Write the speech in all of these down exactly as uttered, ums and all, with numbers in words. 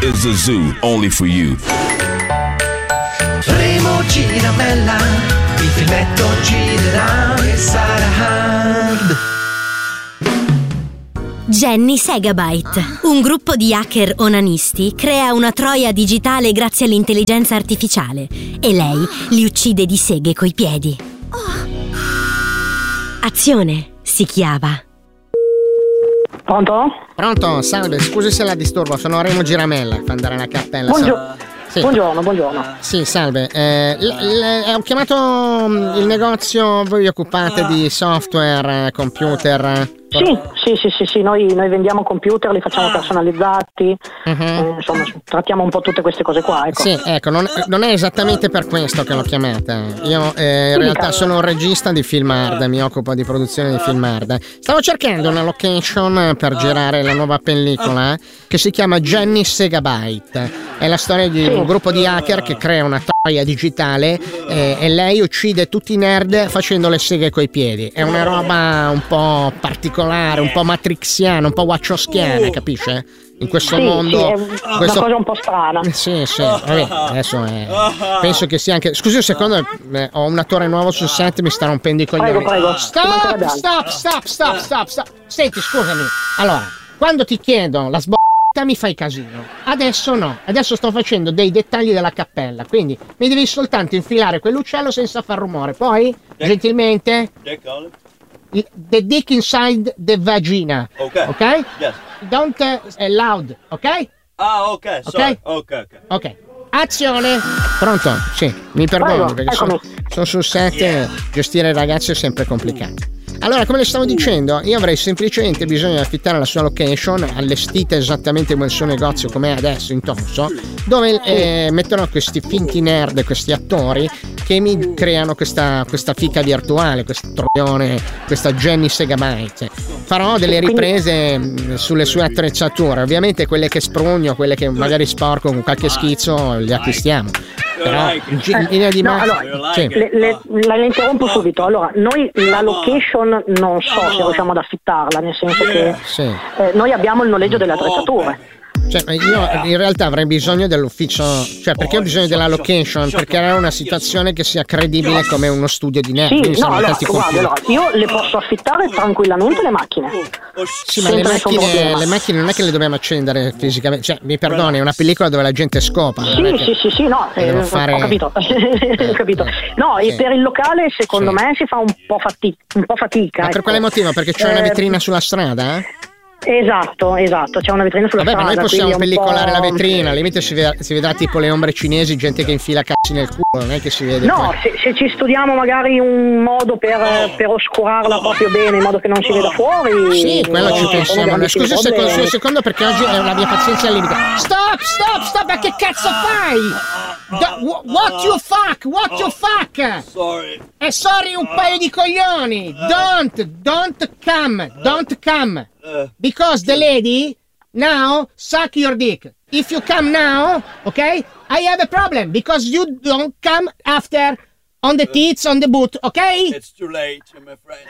is the zoo, only for you. Remo Giramella, il filmetto girerà e sarà hard. Jenny Segabyte, un gruppo di hacker onanisti, crea una troia digitale grazie all'intelligenza artificiale e lei li uccide di seghe coi piedi. Azione si chiama. Pronto? Pronto, salve, scusi se la disturbo, sono Remo Giramella, fa andare alla cappella. Buongiorno, sì. buongiorno, buongiorno. Sì, salve, eh, l- l- ho chiamato il negozio, voi vi occupate di software, computer? Sì, sì, sì, sì, sì. Noi, noi vendiamo computer, li facciamo personalizzati, uh-huh. eh, insomma, trattiamo un po' tutte queste cose qua, ecco. Sì, ecco, non, non è esattamente per questo che l'ho chiamata. Io eh, in realtà sono un regista di film hard, mi occupo di produzione di film hard. Stavo cercando una location per girare la nuova pellicola che si chiama Jenny Segabyte. È la storia di un gruppo di hacker che crea una troia digitale eh, e lei uccide tutti i nerd facendo le seghe coi piedi. È una roba un po' particolare, un po' matrixiana, un po' wachowskiana, capisce? In questo sì, mondo sì, è questo... una cosa un po' strana. Sì, sì, vabbè, adesso è... penso che sia anche... Scusi un secondo, eh, ho un attore nuovo sul set, mi sta rompendo i coglioni. Prego, prego. Stop, stop, stop, stop, stop, stop. Senti, scusami. Allora, quando ti chiedo la sb... mi fai casino. Adesso no, adesso sto facendo dei dettagli della cappella, quindi mi devi soltanto infilare quell'uccello senza far rumore. Poi, Dick. gentilmente, Dick, the dick inside the vagina. Ok. Ok? Yes. Don't uh, loud, ok? Ah, ok, sorry. Ok, ok. Ok. Azione. Pronto? Sì, mi perdoni perché sono, sono sul set, yeah. Gestire i ragazzi è sempre complicato. Allora, come le stavo dicendo, io avrei semplicemente bisogno di affittare la sua location, allestita esattamente come il suo negozio, come è adesso in Tonso, dove eh, metterò questi finti nerd, questi attori che mi creano questa, questa fica virtuale, questo troione, questa Jenny Segabyte. Farò delle riprese sulle sue attrezzature, ovviamente quelle che sprugno, quelle che magari sporco con qualche schizzo, le acquistiamo. Però in linea di no, mezzo, allora, sì. le, le, la interrompo subito. Allora, noi la location non so se riusciamo ad affittarla, nel senso che sì. eh, noi abbiamo il noleggio delle attrezzature. Cioè, io in realtà avrei bisogno dell'ufficio, cioè perché ho bisogno della location? Per creare una situazione che sia credibile come uno studio di nerd. Sì, no, allora, guarda, allora, io le posso affittare tranquillamente le macchine. Sì, ma le macchine, le macchine non è che le dobbiamo accendere fisicamente, cioè mi perdoni, è una pellicola dove la gente scopa. Sì, sì, sì, sì, no, eh, fare... ho capito, ho capito. No, sì. E per il locale secondo sì. me si fa un po' fatica, un po' fatica. Ma ecco. Per quale motivo? Perché c'è eh... una vetrina sulla strada? Eh? Esatto, esatto, c'è una vetrina sulla Vabbè, strada. Vabbè, ma noi possiamo pellicolare la vetrina, al limite si vedrà, si vedrà tipo le ombre cinesi, gente che infila cazzi nel culo, non è che si vede. No, se, se ci studiamo magari un modo per, per oscurarla proprio bene, in modo che non si veda fuori. Sì, quello no, ci pensiamo. No, scusi un secondo, un secondo perché oggi è la mia pazienza al limite. Stop, stop, stop, ma che cazzo fai? Da, what you fuck, what you fuck? Sorry. E eh, sorry un paio di coglioni. Don't, don't come, don't come. Because the lady now suck your dick. If you come now, okay, I have a problem because you don't come after on the tits, on the boot, okay? It's too late, my friend.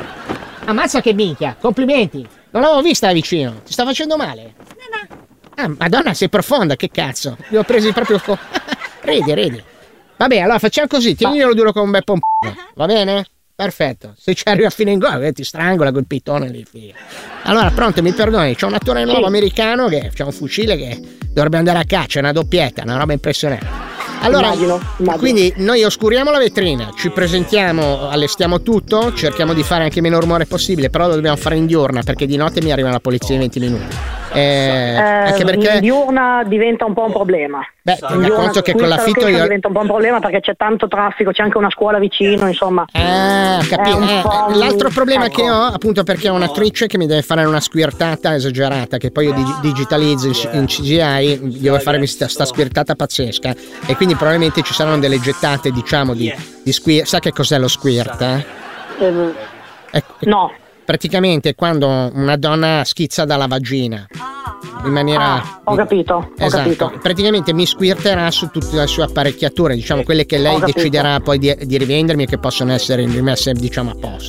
Ammazza che minchia, complimenti. Non l'avevo vista da vicino, ti sta facendo male? No, no. Ah, madonna, sei profonda, che cazzo. Li ho presi proprio... Ridi, ridi. Vabbè, allora facciamo così, tienilo duro come un bel pompino, va bene? Perfetto, se ci arriva fino in gola ti strangola col pitone lì, figa. Allora, pronto, mi perdoni, c'è un attore nuovo sì. americano che c'ha un fucile che dovrebbe andare a caccia, una doppietta, una roba impressionante. Allora, immagino, immagino. Quindi noi oscuriamo la vetrina, ci presentiamo, allestiamo tutto, cerchiamo di fare anche meno rumore possibile, però lo dobbiamo fare in diurna perché di notte mi arriva la polizia in venti minuti. Eh, eh, anche perché in diurna diventa un po' un problema. Beh, tenga conto che con l'affitto io... diventa un po' un problema perché c'è tanto traffico, c'è anche una scuola vicino, insomma. Ah, capito. Eh, l'altro problema ecco. che ho, appunto, perché ho un'attrice che mi deve fare una squirtata esagerata, che poi io dig- digitalizzo in, in C G I, devo farmi sta, sta squirtata pazzesca, e quindi probabilmente ci saranno delle gettate, diciamo, di, di squirt. Sa che cos'è lo squirt? Eh? Eh, ecco, no. Praticamente quando una donna schizza dalla vagina in maniera ah, ho capito, esatto, ho capito. praticamente mi squirterà su tutte le sue apparecchiature, diciamo quelle che lei deciderà poi di, di rivendermi e che possono essere rimesse, diciamo, a posto.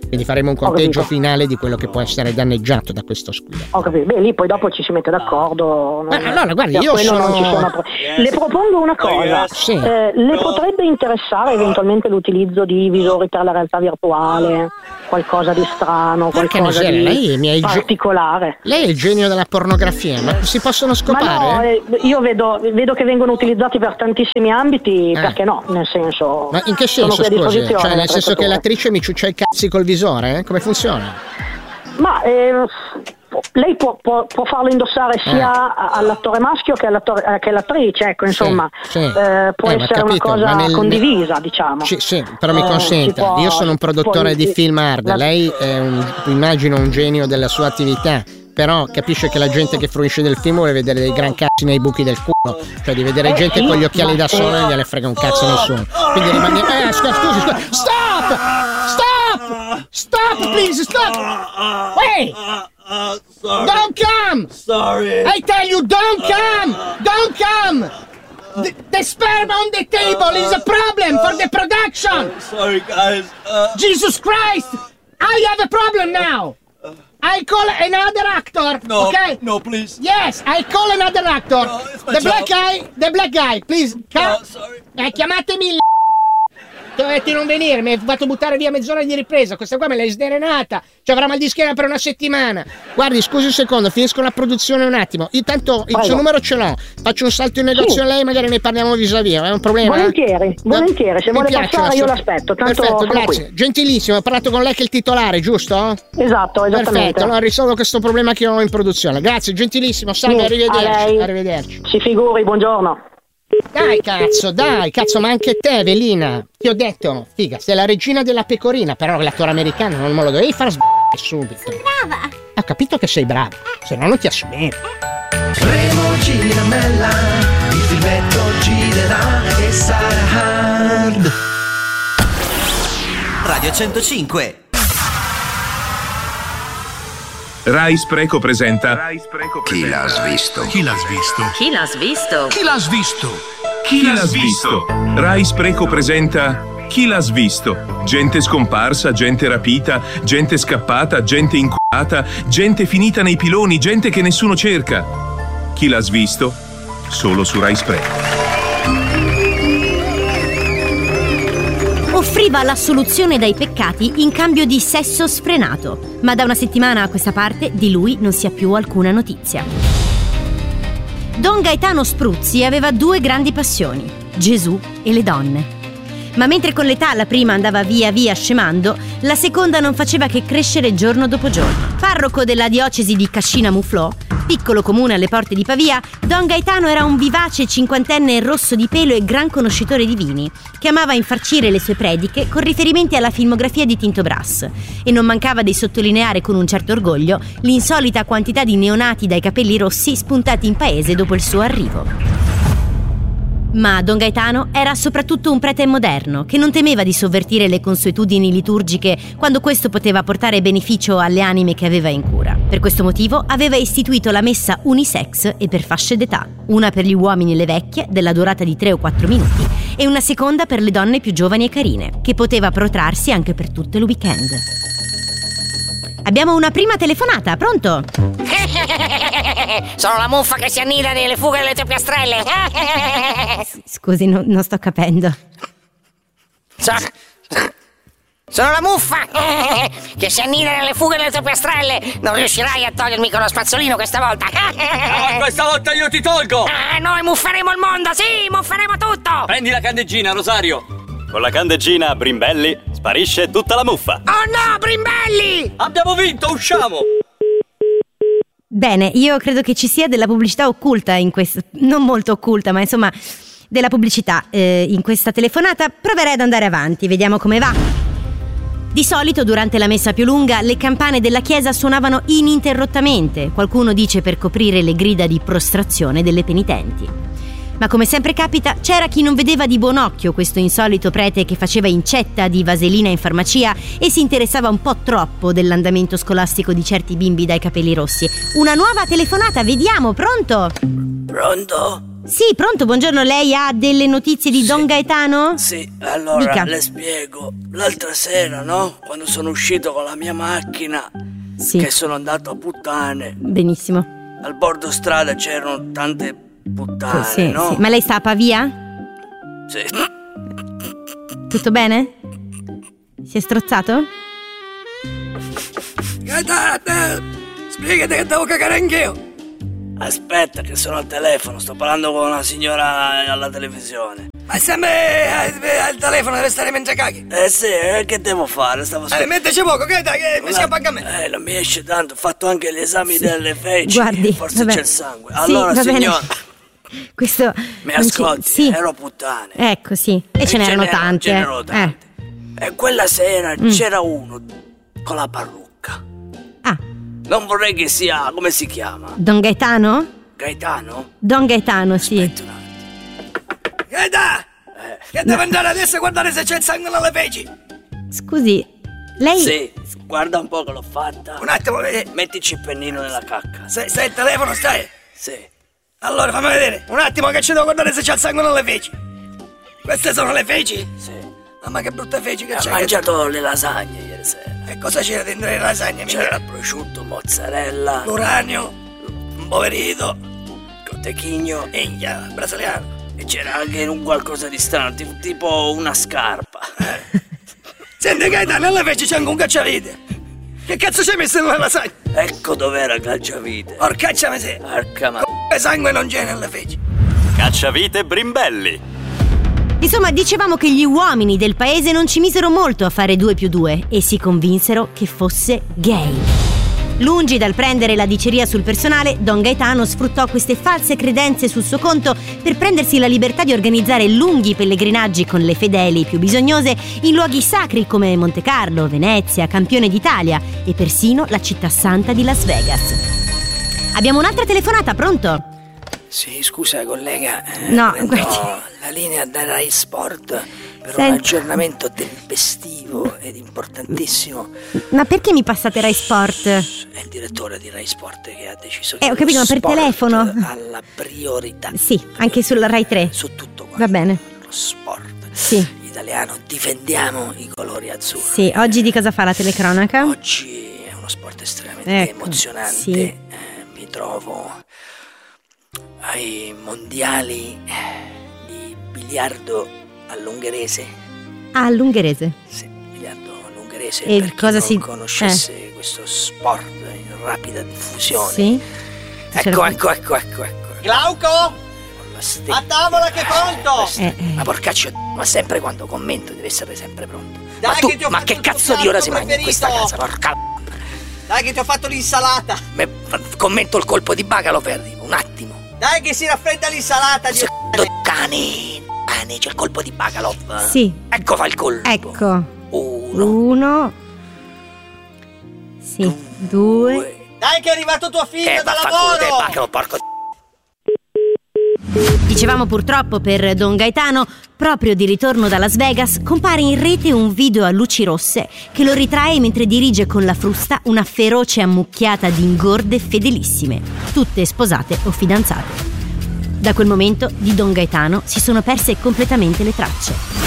Quindi faremo un conteggio finale di quello che può essere danneggiato da questo squillo. Ho capito. Beh, lì poi dopo ci si mette d'accordo. Non... Ma allora, guardi, io sono... non ci sono pro... Le propongo una cosa. Sì. Eh, le no. potrebbe interessare eventualmente l'utilizzo di visori per la realtà virtuale, qualcosa di strano, Perché qualcosa di lei mi particolare. Ge... Lei è il genio della pornografia, ma si possono scopare? Ma no, eh, io vedo, vedo che vengono utilizzati per tantissimi ambiti, eh. perché no? Nel senso. Ma in che senso, scusi? Cioè, nel senso che l'attrice mi ciuccia i cazzi col visore? Come funziona? Ma eh, lei può, può, può farlo indossare sia eh. all'attore maschio che, all'attore, che all'attrice, ecco, insomma, sì, sì. Eh, può eh, essere capito, una cosa nel, condivisa, nel... diciamo. Sì, sì, però mi consenta, eh, può, io sono un produttore può, di film hard, la... lei è un, immagino un genio della sua attività. Però capisce che la gente che fruisce del film vuole vedere dei gran cazzi nei buchi del culo, cioè di vedere eh, gente sì, con gli occhiali da sole e non gliene frega un cazzo a nessuno. Quindi rimane. Eh, scusi, scusi, scusi. Stop! Stop! Stop, please, stop! Wait! Don't come! Sorry. I tell you, don't come! Don't come! The, the sperm on the table is a problem for the production! Sorry, guys. Uh, Jesus Christ! I have a problem now! I call another actor. No, okay? no, please. Yes, I call another actor. No, it's my the job. black guy, the black guy, please. No, sorry. Eh, chiamatemi il dovete non venire, mi hai fatto buttare via mezz'ora di ripresa. Questa qua me l'hai sdrenata. Ci avrà mal di schiena per una settimana. Guardi, scusi un secondo, finisco la produzione un attimo. Io tanto il suo numero ce l'ho. Faccio un salto in negozio sì. a lei, magari ne parliamo vis-à-vis. È un problema? Volentieri, volentieri. Se mi vuole passare io l'aspetto. Tanto perfetto, grazie. Qui. Gentilissimo, ho parlato con lei che è il titolare, giusto? Esatto, esattamente. Perfetto, allora risolvo questo problema che ho in produzione. Grazie, gentilissimo. Salve, arrivederci. Arrivederci. Si figuri, buongiorno. Dai cazzo, dai cazzo, ma anche te, Velina. Ti ho detto, figa, sei la regina della pecorina, però l'attore americano non me lo dovevi far sbagliare subito. Sono brava. Ho capito che sei brava, se no non ti assumevo. Remo Giramella, il filmetto girerà e sarà hard. Radio centocinque. Rai Spreco presenta Rai Spreco presenta Chi l'ha svisto? Chi l'ha svisto? Chi l'ha svisto? Chi l'ha svisto? Chi l'ha svisto? Rai Spreco presenta Chi l'ha svisto? Gente scomparsa, gente rapita, gente scappata, gente inculata, gente finita nei piloni, gente che nessuno cerca. Chi l'ha svisto? Solo su Rai Spreco. Offriva la soluzione dai peccati in cambio di sesso sfrenato, ma da una settimana a questa parte di lui non si ha più alcuna notizia. Don Gaetano Spruzzi aveva due grandi passioni, Gesù e le donne. Ma mentre con l'età la prima andava via via scemando, la seconda non faceva che crescere giorno dopo giorno. Parroco della diocesi di Cascina Muflò, piccolo comune alle porte di Pavia, Don Gaetano era un vivace cinquantenne rosso di pelo e gran conoscitore di vini, che amava infarcire le sue prediche con riferimenti alla filmografia di Tinto Brass, e non mancava di sottolineare con un certo orgoglio l'insolita quantità di neonati dai capelli rossi spuntati in paese dopo il suo arrivo. Ma Don Gaetano era soprattutto un prete moderno che non temeva di sovvertire le consuetudini liturgiche quando questo poteva portare beneficio alle anime che aveva in cura. Per questo motivo aveva istituito la messa unisex e per fasce d'età, una per gli uomini e le vecchie della durata di tre o quattro minuti e una seconda per le donne più giovani e carine, che poteva protrarsi anche per tutto il weekend. Abbiamo una prima telefonata, pronto? Sono la muffa che si annida nelle fughe delle tue piastrelle. Scusi, no, non sto capendo. So, sono la muffa che si annida nelle fughe delle tue piastrelle. Non riuscirai a togliermi con lo spazzolino questa volta. No, questa volta io ti tolgo. Ah, noi mufferemo il mondo, sì, mufferemo tutto. Prendi la candeggina, Rosario. Con la candeggina Brimbelli sparisce tutta la muffa. Oh no, Brimbelli! Abbiamo vinto, usciamo! Bene, io credo che ci sia della pubblicità occulta in questo, non molto occulta, ma insomma della pubblicità eh, in questa telefonata. Proverei ad andare avanti, vediamo come va. Di solito durante la messa più lunga le campane della chiesa suonavano ininterrottamente, qualcuno dice per coprire le grida di prostrazione delle penitenti. Ma come sempre capita, c'era chi non vedeva di buon occhio questo insolito prete che faceva incetta di vaselina in farmacia e si interessava un po' troppo dell'andamento scolastico di certi bimbi dai capelli rossi. Una nuova telefonata, vediamo, pronto? Pronto? Sì, pronto, buongiorno, lei ha delle notizie di sì. Don Gaetano? Sì, allora Dica. Le spiego. L'altra sera, no? Quando sono uscito con la mia macchina, sì. che sono andato a puttane. Benissimo. Al bordo strada c'erano tante puttane, sì, no? Sì. Ma lei sta a Pavia? Sì. Tutto bene? Si è strozzato? Gaetano, spiegate che devo cagare anch'io. Aspetta che sono al telefono, sto parlando con una signora alla televisione. Ma sempre al telefono deve stare mentre caghi? Eh sì, eh, che devo fare? Stavo aspettando. Eh, metteci poco, che dai, che mi scappa anche a me. Eh, non mi esce tanto, ho fatto anche gli esami sì. delle feci. Guardi, forse vabbè. c'è il sangue. Allora, sì, signora. Questo. Mi ascolti? Ci... Sì. Ero puttane. Ecco, sì. E, e ce n'erano tante. Ce n'erano tante. Eh. E quella sera mm. c'era uno con la parrucca. Ah. Non vorrei che sia, come si chiama? Don Gaetano? Gaetano? Don Gaetano, sì. Aspetta un attimo. Gaetano! Eh. Che devo andare adesso a guardare se c'è il sangue nelle feci? Scusi, lei... Sì, guarda un po' che l'ho fatta. Un attimo, eh. Mettici il pennino nella cacca. Stai, stai al telefono, stai? Sì. Allora, fammi vedere. Un attimo che ci devo guardare se c'è il sangue nelle feci. Queste sono le feci? Sì. Mamma che brutte feci che c'è. Ho mangiato che... le lasagne ieri sera. E cosa c'era dentro le lasagne? C'era il prosciutto, mozzarella, l'uranio, un poverito, cotechigno, eglia, brasiliano. E c'era anche un qualcosa di strano, tipo una scarpa. Eh. Senti Gaetano, nella feci c'è anche un cacciavite. Che cazzo c'hai messo nella lasagna? Ecco dov'era il cacciavite. Porcaccia me sei. Porca ma... Come sangue non c'è nelle feci. Cacciavite Brimbelli. Insomma, dicevamo che gli uomini del paese non ci misero molto a fare due più due e si convinsero che fosse gay. Lungi dal prendere la diceria sul personale, Don Gaetano sfruttò queste false credenze sul suo conto per prendersi la libertà di organizzare lunghi pellegrinaggi con le fedeli più bisognose in luoghi sacri come Monte Carlo, Venezia, Campione d'Italia e persino la città santa di Las Vegas. Abbiamo un'altra telefonata, pronto? Sì, scusa collega, eh, no, prendo guardi. la linea da Rai Sport per Senta. un aggiornamento tempestivo ed importantissimo. Ma perché mi passate Rai Sport? È il direttore di Rai Sport che ha deciso che Eh, ho capito, ma per telefono? ha la priorità. Sì, anche sulla Rai tre. Su tutto qua. Va bene. Lo sport. Sì. Italiano, difendiamo i colori azzurri. Sì, oggi di cosa fa la telecronaca? Oggi è uno sport estremamente ecco, emozionante. Sì. Eh, mi trovo ai mondiali di biliardo all'ungherese. Ah, all'ungherese. Sì, biliardo all'ungherese. E per chi cosa non si conoscesse eh. questo sport in rapida diffusione. Sì. Ecco, ecco, ecco, ecco, ecco. Glauco! A tavola che è pronto! Eh, eh. Ma porcaccio, ma sempre quando commento deve essere sempre pronto. Dai, ma tu, che ti ho ma fatto che cazzo di ora si mangia in questa preferito. casa, porca. Dai che ti ho fatto l'insalata! Me, commento il colpo di bacalo per un attimo. Dai che si raffredda l'insalata di cani, cani, c'è il colpo di bacalo. Sì. Ecco fa il colpo. Ecco. Uno. Uno. Sì. Due. due. Dai che è arrivato tuo figlio eh, da lavoro. lavoro. Bacalo, porco. Dicevamo purtroppo per Don Gaetano, proprio di ritorno da Las Vegas, compare in rete un video a luci rosse che lo ritrae mentre dirige con la frusta una feroce ammucchiata di ingorde fedelissime, tutte sposate o fidanzate. Da quel momento di Don Gaetano si sono perse completamente le tracce.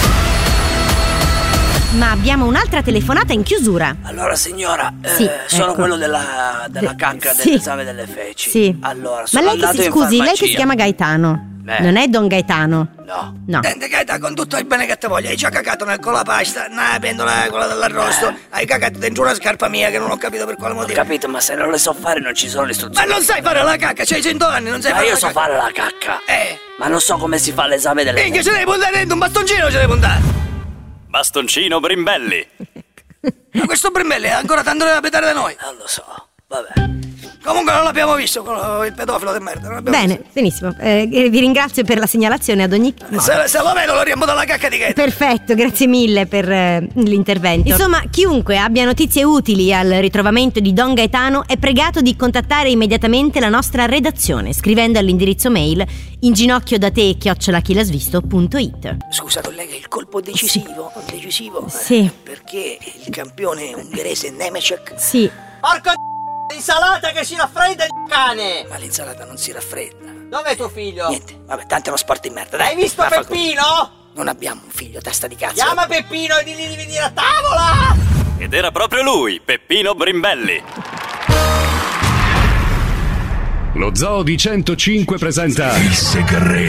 Ma abbiamo un'altra telefonata in chiusura. Allora signora, sì, eh, sono ecco. quello della, della cacca sì. dell'esame delle feci. Sì. Allora, sono Ma lei che si in scusi, farmacia. lei che si chiama Gaetano. Eh. Non è Don Gaetano? No. No. Senti Gaeta, con tutto il bene che ti voglio, hai già cagato nel colapasta, nella pentola quella dell'arrosto, eh. hai cagato dentro una scarpa mia che non ho capito per quale motivo. Ho capito, ma se non le so fare non ci sono le istruzioni. Ma non sai fare la cacca, c'hai cento anni, non sai ma fare io la so cacca. fare la cacca. Eh. Ma non so come si fa l'esame delle Minchia, ce devi puntare dentro un bastoncino, ce devi puntare. Bastoncino Brimbelli. Ma questo Brimbelli è ancora tanto da pedare da noi. Non lo so, vabbè. Comunque non l'abbiamo visto con il pedofilo di merda. Non Bene, visto. benissimo. Eh, vi ringrazio per la segnalazione ad ogni modo. Se, se lo vedo lo riempo dalla cacca di Gaeta. Perfetto, grazie mille per eh, l'intervento. Insomma, chiunque abbia notizie utili al ritrovamento di Don Gaetano è pregato di contattare immediatamente la nostra redazione scrivendo all'indirizzo mail inginocchiodate chiocciola chilasvisto punto it. Scusa collega, il colpo decisivo, sì. decisivo sì. Eh, perché il campione ungherese Nemecek. Sì. Porco l'insalata che si raffredda il cane! Ma l'insalata non si raffredda. Dov'è tuo figlio? Niente, vabbè, tanto è uno sport di merda. Dai, hai visto Peppino? Non abbiamo un figlio, testa di cazzo. Chiama Peppino e digli di venire a tavola! Ed era proprio lui, Peppino Brimbelli. Lo Zoo di centocinque presenta Il segreto